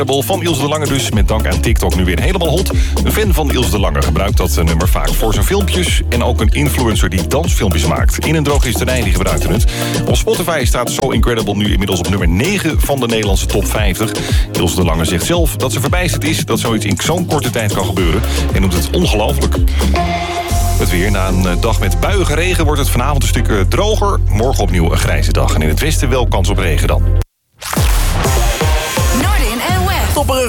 Van Ilse de Lange dus, met dank aan TikTok nu weer helemaal hot. Een fan van Ilse de Lange gebruikt dat nummer vaak voor zijn filmpjes. En ook een influencer die dansfilmpjes maakt. In een drogisterij die gebruikte het. Op Spotify staat So Incredible nu inmiddels op nummer 9 van de Nederlandse top 50. Ilse de Lange zegt zelf dat ze verbijsterd is dat zoiets in zo'n korte tijd kan gebeuren. En noemt het ongelooflijk. Het weer. Na een dag met buiige regen wordt het vanavond een stuk droger. Morgen opnieuw een grijze dag. En in het westen wel kans op regen dan. Noordin en West. Topperig